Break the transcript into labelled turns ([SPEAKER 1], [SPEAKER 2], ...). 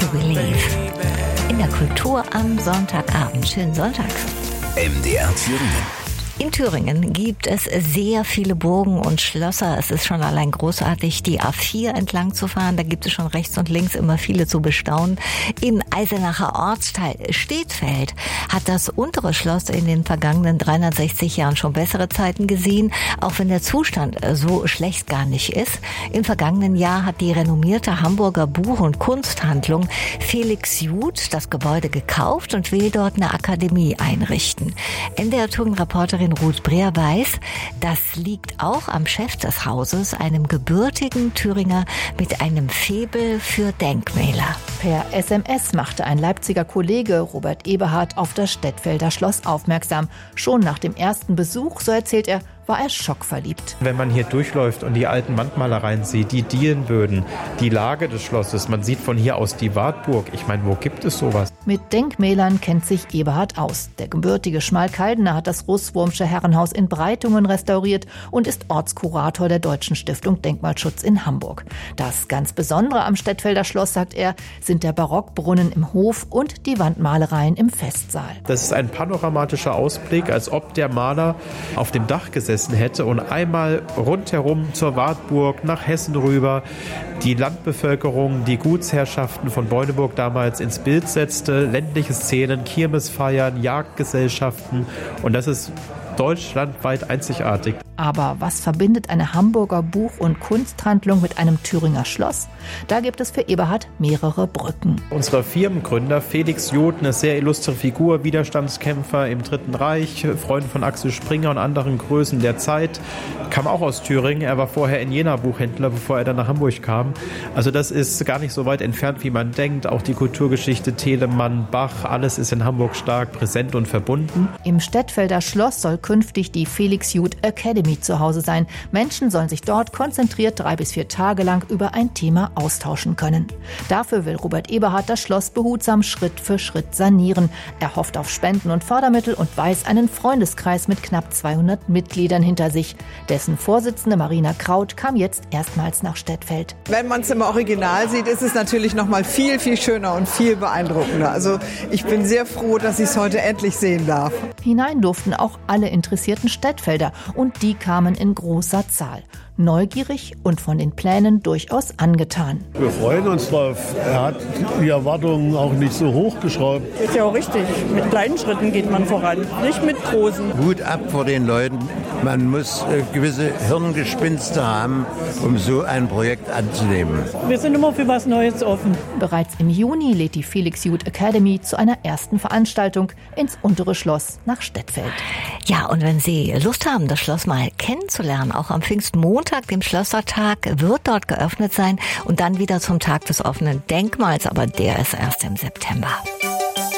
[SPEAKER 1] Believe. In der Kultur am Sonntagabend. Schönen Sonntag.
[SPEAKER 2] MDR Thüringen.
[SPEAKER 1] In Thüringen gibt es sehr viele Burgen und Schlösser. Es ist schon allein großartig, die A4 entlang zu fahren. Da gibt es schon rechts und links immer viele zu bestaunen. Im Eisenacher Ortsteil Stedfeld hat das untere Schloss in den vergangenen 360 Jahren schon bessere Zeiten gesehen, auch wenn der Zustand so schlecht gar nicht ist. Im vergangenen Jahr hat die renommierte Hamburger Buch- und Kunsthandlung Felix Jud das Gebäude gekauft und will dort eine Akademie einrichten. NDR-Thüringen-Reporterin Ruth Breer weiß, das liegt auch am Chef des Hauses, einem gebürtigen Thüringer mit einem Faible für Denkmäler.
[SPEAKER 3] Per SMS machte ein Leipziger Kollege, Robert Eberhard, auf das Stedtfelder Schloss aufmerksam. Schon nach dem ersten Besuch, so erzählt er, war er schockverliebt.
[SPEAKER 4] Wenn man hier durchläuft und die alten Wandmalereien sieht, die Dielenböden, die Lage des Schlosses, man sieht von hier aus die Wartburg. Ich meine, wo gibt es sowas?
[SPEAKER 3] Mit Denkmälern kennt sich Eberhard aus. Der gebürtige Schmalkaldener hat das Rußwurmsche Herrenhaus in Breitungen restauriert und ist Ortskurator der Deutschen Stiftung Denkmalschutz in Hamburg. Das ganz Besondere am Stedtfelder Schloss, sagt er, sind der Barockbrunnen im Hof und die Wandmalereien im Festsaal.
[SPEAKER 4] Das ist ein panoramatischer Ausblick, als ob der Maler auf dem Dach gesessen hätte und einmal rundherum zur Wartburg nach Hessen rüber die Landbevölkerung, die Gutsherrschaften von Beuneburg damals ins Bild setzte, ländliche Szenen, Kirmesfeiern, Jagdgesellschaften, und das ist deutschlandweit einzigartig.
[SPEAKER 3] Aber was verbindet eine Hamburger Buch- und Kunsthandlung mit einem Thüringer Schloss? Da gibt es für Eberhard mehrere Brücken.
[SPEAKER 4] Unser Firmengründer Felix Jud, eine sehr illustre Figur, Widerstandskämpfer im Dritten Reich, Freund von Axel Springer und anderen Größen der Zeit, kam auch aus Thüringen. Er war vorher in Jena Buchhändler, bevor er dann nach Hamburg kam. Also das ist gar nicht so weit entfernt, wie man denkt. Auch die Kulturgeschichte, Telemann, Bach, alles ist in Hamburg stark präsent und verbunden.
[SPEAKER 3] Im Stedtfelder Schloss soll künftig die Felix Jud Academy zu Hause sein. Menschen sollen sich dort konzentriert 3 bis 4 Tage lang über ein Thema austauschen können. Dafür will Robert Eberhard das Schloss behutsam Schritt für Schritt sanieren. Er hofft auf Spenden und Fördermittel und weiß einen Freundeskreis mit knapp 200 Mitgliedern hinter sich. Dessen Vorsitzende Marina Kraut kam jetzt erstmals nach Stedtfeld.
[SPEAKER 5] Wenn man es im Original sieht, ist es natürlich noch mal viel, viel schöner und viel beeindruckender. Also ich bin sehr froh, dass ich es heute endlich sehen darf.
[SPEAKER 3] Hinein durften auch alle interessierten Stedtfelder und die kamen in großer Zahl. Neugierig und von den Plänen durchaus angetan.
[SPEAKER 6] Wir freuen uns drauf. Er hat die Erwartungen auch nicht so hochgeschraubt.
[SPEAKER 7] Ist ja auch richtig. Mit kleinen Schritten geht man voran, nicht mit großen.
[SPEAKER 8] Hut ab vor den Leuten. Man muss gewisse Hirngespinste haben, um so ein Projekt anzunehmen.
[SPEAKER 7] Wir sind immer für was Neues offen.
[SPEAKER 3] Bereits im Juni lädt die Felix Jud Academy zu einer ersten Veranstaltung ins untere Schloss nach Stedtfeld.
[SPEAKER 1] Ja, und wenn Sie Lust haben, das Schloss mal kennenzulernen, auch am Pfingstmontag, dem Schlossertag, wird dort geöffnet sein und dann wieder zum Tag des offenen Denkmals, aber der ist erst im September.